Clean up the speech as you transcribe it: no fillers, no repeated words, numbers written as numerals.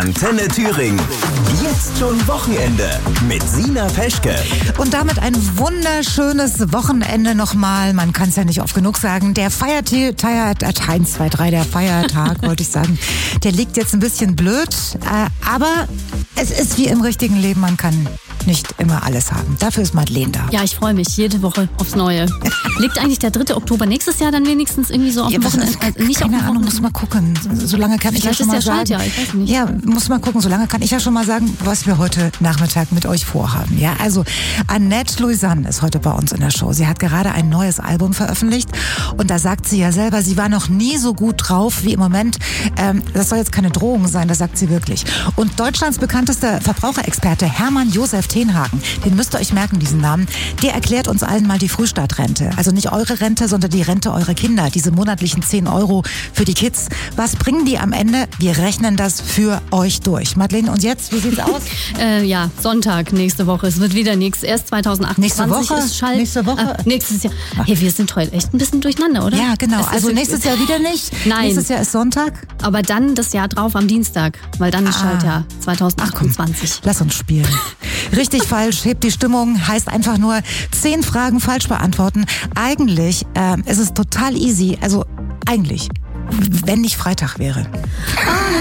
Antenne Thüringen. Jetzt schon Wochenende mit Sina Peschke. Und damit ein wunderschönes Wochenende nochmal. Man kann es ja nicht oft genug sagen. Der Feiertag, der Feiertag, wollte ich sagen. Der liegt jetzt ein bisschen blöd. Aber es ist wie im richtigen Leben. Man kann nicht immer alles haben. Dafür ist Madeleine da. Ja, ich freue mich jede Woche aufs Neue. Liegt eigentlich der 3. Oktober nächstes Jahr dann wenigstens irgendwie so auf dem Wochenende? Keine Ahnung, muss mal gucken. Solange kann ich ja schon mal sagen. Ja, ich weiß nicht. Ja, muss mal gucken. Solange kann ich ja schon mal sagen, was wir heute Nachmittag mit euch vorhaben. Ja, also Annette Louisanne ist heute bei uns in der Show. Sie hat gerade ein neues Album veröffentlicht und da sagt sie ja selber, sie war noch nie so gut drauf wie im Moment. Das soll jetzt keine Drohung sein, das sagt sie wirklich. Und Deutschlands bekanntester Verbraucherexperte Hermann Josef Tenhagen, den müsst ihr euch merken, diesen Namen, der erklärt uns allen mal die Frühstartrente. Also nicht eure Rente, sondern die Rente eurer Kinder. Diese monatlichen 10 € für die Kids. Was bringen die am Ende? Wir rechnen das für euch durch. Madeleine, und jetzt, wie sieht's aus? Ja, Sonntag nächste Woche. Es wird wieder nichts. Erst 2028 nächste Woche? Ist Schalt. Nächste Woche? Nächstes Jahr. Hey, wir sind heute echt ein bisschen durcheinander, oder? Ja, genau. Also nächstes Jahr wieder nicht? Nein. Nächstes Jahr ist Sonntag? Aber dann das Jahr drauf am Dienstag. Weil dann ist Schaltjahr 2028. Ach komm, lass uns spielen. Richtig falsch, hebt die Stimmung, heißt einfach nur 10 Fragen falsch beantworten. Eigentlich ist es total easy, also eigentlich, wenn nicht Freitag wäre.